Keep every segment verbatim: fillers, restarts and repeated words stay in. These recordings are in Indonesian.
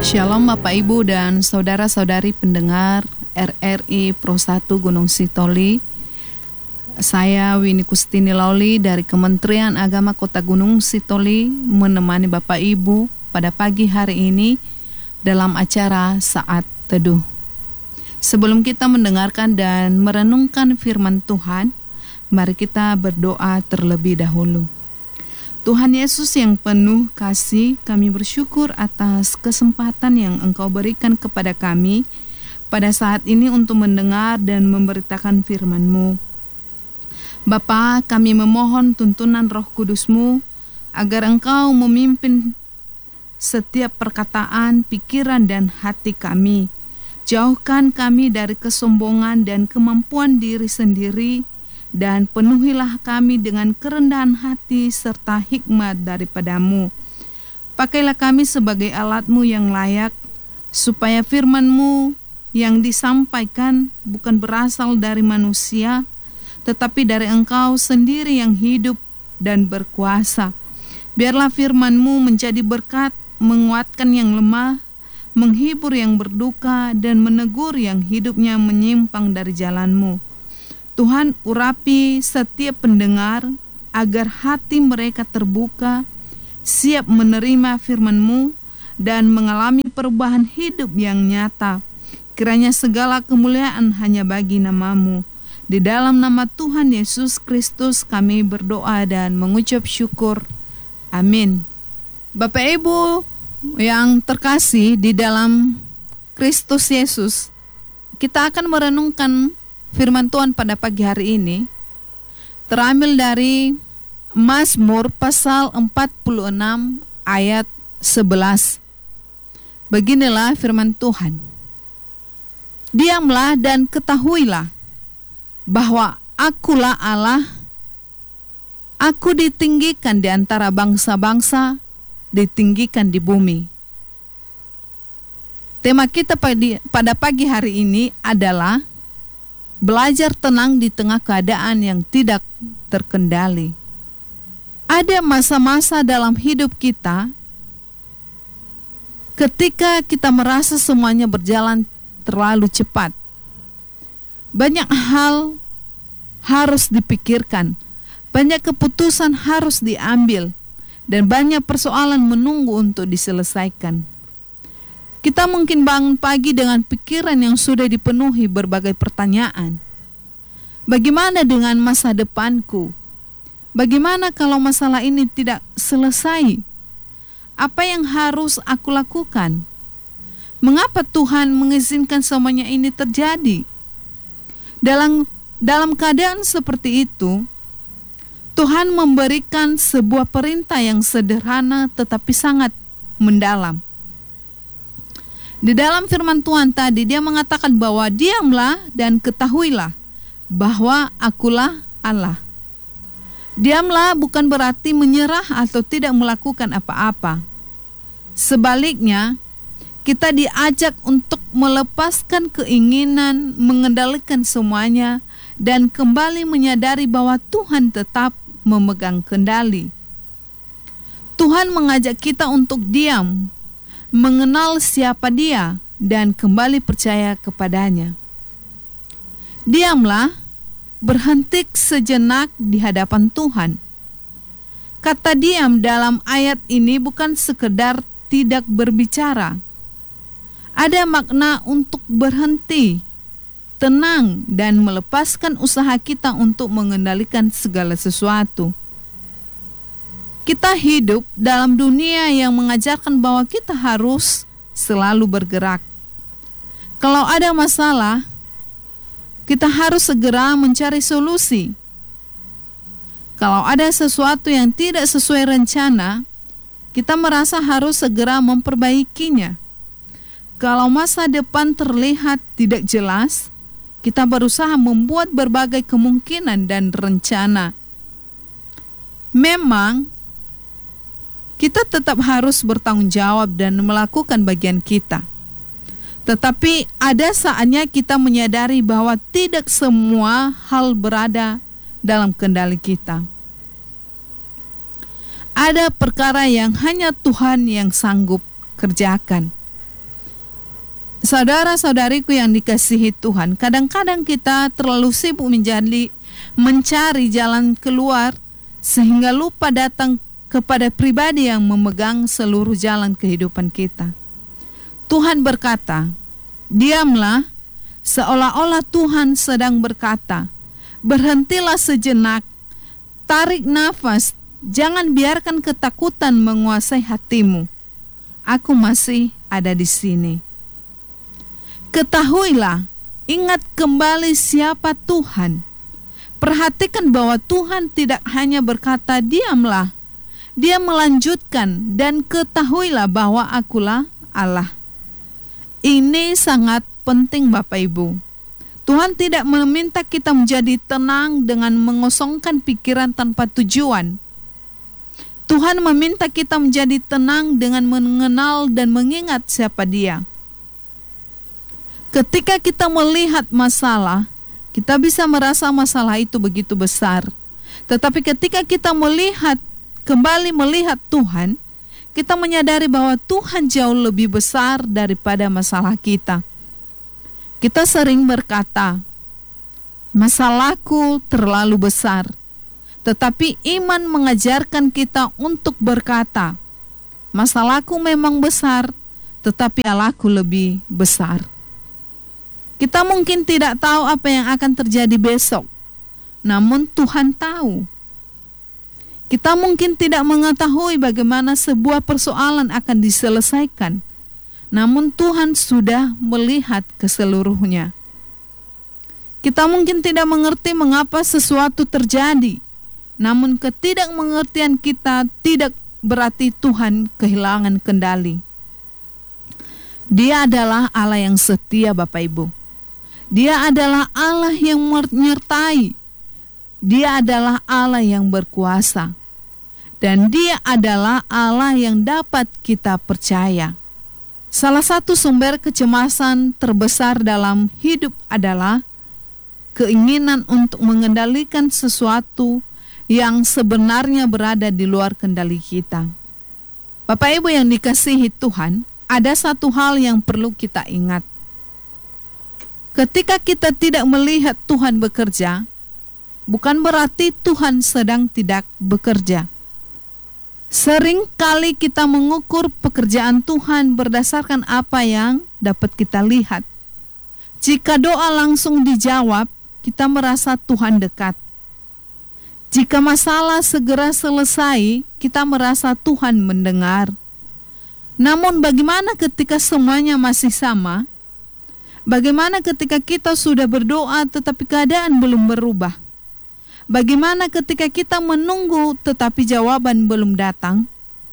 Shalom Bapak Ibu dan saudara-saudari pendengar R R I Pro satu Gunung Sitoli. Saya Winnie Kustini Lauli dari Kementerian Agama Kota Gunung Sitoli menemani Bapak Ibu pada pagi hari ini dalam acara Saat Teduh. Sebelum kita mendengarkan dan merenungkan firman Tuhan, mari kita berdoa terlebih dahulu. Tuhan Yesus yang penuh kasih, kami bersyukur atas kesempatan yang Engkau berikan kepada kami pada saat ini untuk mendengar dan memberitakan firman-Mu. Bapa, kami memohon tuntunan Roh Kudus-Mu agar Engkau memimpin setiap perkataan, pikiran, dan hati kami. Jauhkan kami dari kesombongan dan kemampuan diri sendiri, dan penuhilah kami dengan kerendahan hati serta hikmat daripada-Mu. Pakailah kami sebagai alat-Mu yang layak, supaya firman-Mu yang disampaikan bukan berasal dari manusia, tetapi dari Engkau sendiri yang hidup dan berkuasa. Biarlah firman-Mu menjadi berkat, menguatkan yang lemah, menghibur yang berduka, dan menegur yang hidupnya menyimpang dari jalan-Mu. Tuhan, urapi setiap pendengar agar hati mereka terbuka, siap menerima firman-Mu dan mengalami perubahan hidup yang nyata. Kiranya segala kemuliaan hanya bagi nama-Mu. Di dalam nama Tuhan Yesus Kristus kami berdoa dan mengucap syukur. Amin. Bapak Ibu yang terkasih di dalam Kristus Yesus, kita akan merenungkan firman Tuhan pada pagi hari ini terambil dari Mazmur pasal empat puluh enam ayat sebelas. Beginilah firman Tuhan. Diamlah dan ketahuilah bahwa Akulah Allah, Aku ditinggikan di antara bangsa-bangsa, ditinggikan di bumi. Tema kita pada pagi hari ini adalah belajar tenang di tengah keadaan yang tidak terkendali. Ada masa-masa dalam hidup kita ketika kita merasa semuanya berjalan terlalu cepat. Banyak hal harus dipikirkan, banyak keputusan harus diambil, dan banyak persoalan menunggu untuk diselesaikan. Kita mungkin bangun pagi dengan pikiran yang sudah dipenuhi berbagai pertanyaan. Bagaimana dengan masa depanku? Bagaimana kalau masalah ini tidak selesai? Apa yang harus aku lakukan? Mengapa Tuhan mengizinkan semuanya ini terjadi? Dalam dalam keadaan seperti itu, Tuhan memberikan sebuah perintah yang sederhana tetapi sangat mendalam. Di dalam firman Tuhan tadi dia mengatakan bahwa diamlah dan ketahuilah bahwa Akulah Allah. Diamlah bukan berarti menyerah atau tidak melakukan apa-apa. Sebaliknya, kita diajak untuk melepaskan keinginan, mengendalikan semuanya, dan kembali menyadari bahwa Tuhan tetap memegang kendali. Tuhan mengajak kita untuk diam, mengenal siapa Dia, dan kembali percaya kepadanya. Diamlah, berhenti sejenak di hadapan Tuhan. Kata diam dalam ayat ini bukan sekedar tidak berbicara. Ada makna untuk berhenti, tenang, dan melepaskan usaha kita untuk mengendalikan segala sesuatu. Kita hidup dalam dunia yang mengajarkan bahwa kita harus selalu bergerak. Kalau ada masalah, kita harus segera mencari solusi. Kalau ada sesuatu yang tidak sesuai rencana, kita merasa harus segera memperbaikinya. Kalau masa depan terlihat tidak jelas, kita berusaha membuat berbagai kemungkinan dan rencana. Memang, kita tetap harus bertanggung jawab dan melakukan bagian kita. Tetapi ada saatnya kita menyadari bahwa tidak semua hal berada dalam kendali kita. Ada perkara yang hanya Tuhan yang sanggup kerjakan. Saudara-saudariku yang dikasihi Tuhan, kadang-kadang kita terlalu sibuk menjadi mencari jalan keluar sehingga lupa datang kepada pribadi yang memegang seluruh jalan kehidupan kita. Tuhan berkata, diamlah, seolah-olah Tuhan sedang berkata, berhentilah sejenak, tarik nafas, jangan biarkan ketakutan menguasai hatimu. Aku masih ada di sini. Ketahuilah, ingat kembali siapa Tuhan. Perhatikan bahwa Tuhan tidak hanya berkata diamlah, Dia melanjutkan, dan ketahuilah bahwa akulah Allah. Ini sangat penting Bapak Ibu. Tuhan tidak meminta kita menjadi tenang dengan mengosongkan pikiran tanpa tujuan. Tuhan meminta kita menjadi tenang dengan mengenal dan mengingat siapa Dia. Ketika kita melihat masalah, kita bisa merasa masalah itu begitu besar. Tetapi ketika kita melihat, kembali melihat Tuhan, kita menyadari bahwa Tuhan jauh lebih besar daripada masalah kita. Kita sering berkata, masalahku terlalu besar. Tetapi iman mengajarkan kita untuk berkata, masalahku memang besar, tetapi Allahku lebih besar. Kita mungkin tidak tahu apa yang akan terjadi besok, namun Tuhan tahu. Kita mungkin tidak mengetahui bagaimana sebuah persoalan akan diselesaikan, namun Tuhan sudah melihat keseluruhnya. Kita mungkin tidak mengerti mengapa sesuatu terjadi, namun ketidakmengertian kita tidak berarti Tuhan kehilangan kendali. Dia adalah Allah yang setia Bapak Ibu. Dia adalah Allah yang menyertai. Dia adalah Allah yang berkuasa. Dan Dia adalah Allah yang dapat kita percaya. Salah satu sumber kecemasan terbesar dalam hidup adalah keinginan untuk mengendalikan sesuatu yang sebenarnya berada di luar kendali kita. Bapak Ibu yang dikasihi Tuhan, ada satu hal yang perlu kita ingat. Ketika kita tidak melihat Tuhan bekerja, bukan berarti Tuhan sedang tidak bekerja. Sering kali kita mengukur pekerjaan Tuhan berdasarkan apa yang dapat kita lihat. Jika doa langsung dijawab, kita merasa Tuhan dekat. Jika masalah segera selesai, kita merasa Tuhan mendengar. Namun bagaimana ketika semuanya masih sama? Bagaimana ketika kita sudah berdoa tetapi keadaan belum berubah? Bagaimana ketika kita menunggu tetapi jawaban belum datang?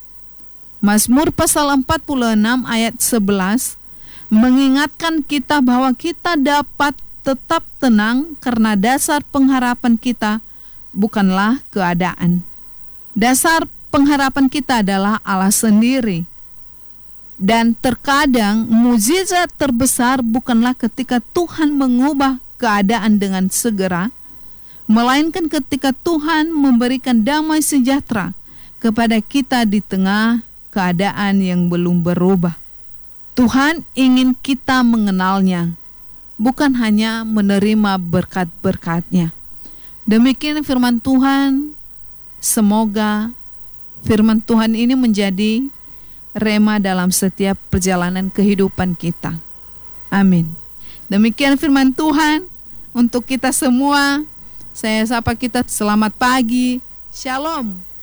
Mazmur pasal empat puluh enam ayat sebelas mengingatkan kita bahwa kita dapat tetap tenang karena dasar pengharapan kita bukanlah keadaan. Dasar pengharapan kita adalah Allah sendiri. Dan terkadang mukjizat terbesar bukanlah ketika Tuhan mengubah keadaan dengan segera, melainkan ketika Tuhan memberikan damai sejahtera kepada kita di tengah keadaan yang belum berubah. Tuhan ingin kita mengenalnya, bukan hanya menerima berkat-berkat-Nya. Demikian firman Tuhan. Semoga firman Tuhan ini menjadi rema dalam setiap perjalanan kehidupan kita. Amin. Demikian firman Tuhan untuk kita semua. Saya sapa kita selamat pagi. Shalom.